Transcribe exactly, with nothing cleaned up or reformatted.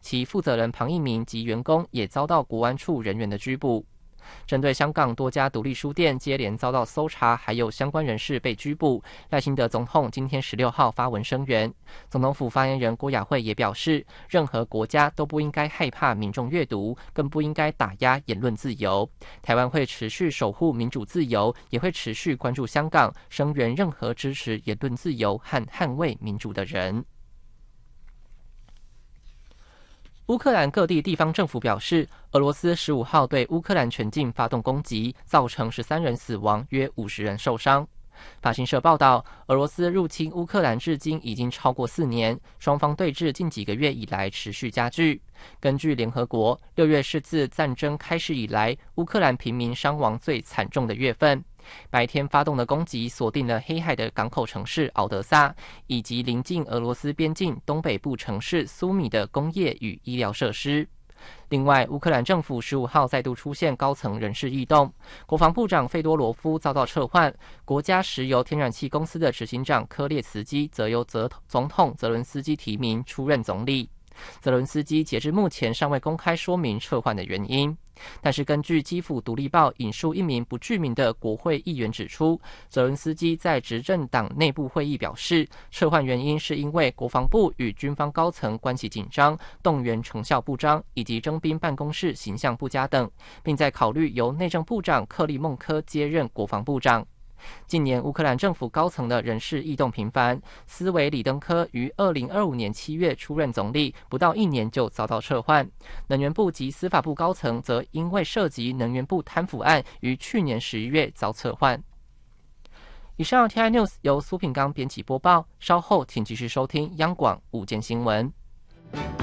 其负责人庞一鸣及员工也遭到国安处人员的拘捕。针对香港多家独立书店接连遭到搜查，还有相关人士被拘捕，赖清德总统今天十六号发文声援。总统府发言人郭雅慧也表示，任何国家都不应该害怕民众阅读，更不应该打压言论自由。台湾会持续守护民主自由，也会持续关注香港，声援任何支持言论自由和捍卫民主的人。乌克兰各地地方政府表示，俄罗斯十五号对乌克兰全境发动攻击，造成十三人死亡，约五十人受伤。法新社报道，俄罗斯入侵乌克兰至今已经超过四年，双方对峙近几个月以来持续加剧。根据联合国，六月是自战争开始以来乌克兰平民伤亡最惨重的月份。白天发动的攻击锁定了黑海的港口城市敖德萨，以及临近俄罗斯边境东北部城市苏米的工业与医疗设施。另外，乌克兰政府十五号再度出现高层人事异动，国防部长费多罗夫遭到撤换，国家石油天然气公司的执行长科列茨基则由总统泽伦斯基提名出任总理。泽伦斯基截至目前尚未公开说明撤换的原因，但是根据基辅独立报引述一名不具名的国会议员指出，泽伦斯基在执政党内部会议表示，撤换原因是因为国防部与军方高层关系紧张，动员成效不彰，以及征兵办公室形象不佳等，并在考虑由内政部长克利孟科接任国防部长。近年乌克兰政府高层的人事异动频繁，斯维里登科于二零二五年七月出任总理，不到一年就遭到撤换。能源部及司法部高层则因为涉及能源部贪腐案，于去年十一月遭撤换。以上 T I News 由苏品刚编辑播报，稍后请继续收听央广午间新闻。